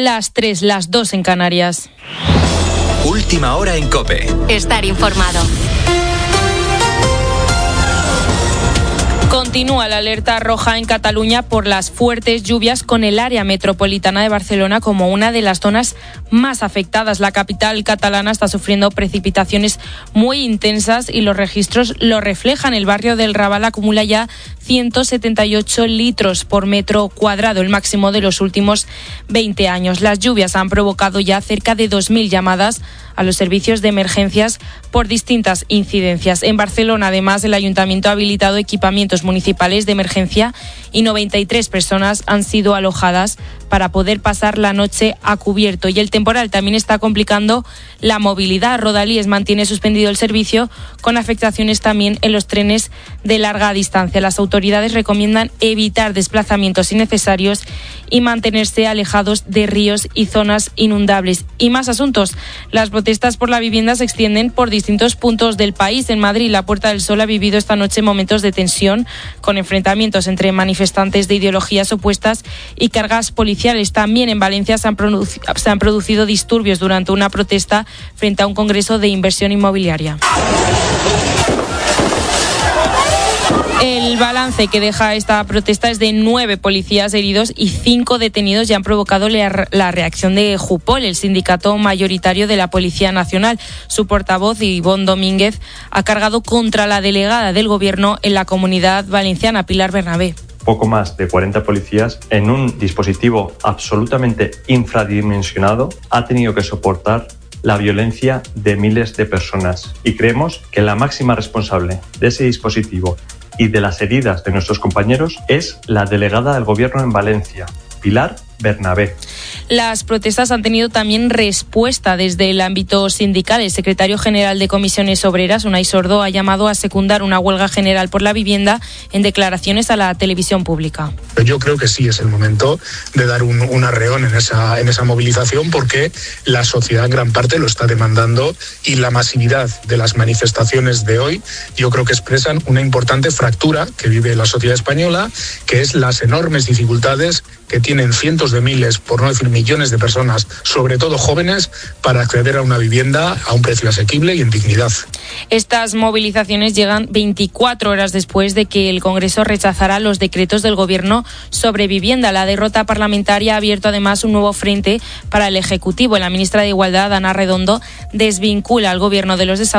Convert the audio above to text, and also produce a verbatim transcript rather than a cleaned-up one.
las tres, las dos en Canarias. Última hora en COPE. Estar informado. Continúa la alerta roja en Cataluña por las fuertes lluvias, con el área metropolitana de Barcelona como una de las zonas más afectadas. La capital catalana está sufriendo precipitaciones muy intensas y los registros lo reflejan. El barrio del Raval acumula ya ciento setenta y ocho litros por metro cuadrado, el máximo de los últimos veinte años. Las lluvias han provocado ya cerca de dos mil llamadas a los servicios de emergencias por distintas incidencias. En Barcelona, además, el ayuntamiento ha habilitado equipamientos municipales de emergencia y noventa y tres personas han sido alojadas para poder pasar la noche a cubierto. Y el temporal también está complicando la movilidad. Rodalies mantiene suspendido el servicio, con afectaciones también en los trenes de larga distancia. Las autoridades recomiendan evitar desplazamientos innecesarios y mantenerse alejados de ríos y zonas inundables. Y más asuntos. Las protestas por la vivienda se extienden por distintos puntos del país. En Madrid, la Puerta del Sol ha vivido esta noche momentos de tensión, con enfrentamientos entre manifestantes de ideologías opuestas y cargas policiales. También en Valencia se han, produc- se han producido disturbios durante una protesta frente a un congreso de inversión inmobiliaria. El balance que deja esta protesta es de nueve policías heridos y cinco detenidos, y han provocado la reacción de Jupol, el sindicato mayoritario de la Policía Nacional. Su portavoz, Ivonne Domínguez, ha cargado contra la delegada del Gobierno en la Comunidad Valenciana, Pilar Bernabé. Poco más de cuarenta policías en un dispositivo absolutamente infradimensionado ha tenido que soportar la violencia de miles de personas. Y creemos que la máxima responsable de ese dispositivo y de las heridas de nuestros compañeros es la delegada del Gobierno en Valencia, Pilar Bernabé. Las protestas han tenido también respuesta desde el ámbito sindical. El secretario general de Comisiones Obreras, Unai Sordo, ha llamado a secundar una huelga general por la vivienda en declaraciones a la televisión pública. Yo creo que sí es el momento de dar un, un arreón en esa, en esa movilización, porque la sociedad en gran parte lo está demandando, y la masividad de las manifestaciones de hoy yo creo que expresan una importante fractura que vive la sociedad española, que es las enormes dificultades que tienen cientos de miles, por no decir millones de personas, sobre todo jóvenes, para acceder a una vivienda a un precio asequible y en dignidad. Estas movilizaciones llegan veinticuatro horas después de que el Congreso rechazara los decretos del Gobierno sobre vivienda. La derrota parlamentaria ha abierto además un nuevo frente para el Ejecutivo. La ministra de Igualdad, Ana Redondo, desvincula al Gobierno de los desahucios